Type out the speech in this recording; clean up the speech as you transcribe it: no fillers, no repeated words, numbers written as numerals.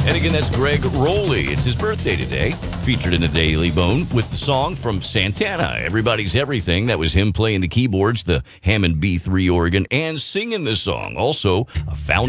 And again, that's Greg Rowley. It's his birthday today. Featured in the Daily Bone with the song from Santana, Everybody's Everything. That was him playing the keyboards, the Hammond B3 organ, and singing the song. Also, a found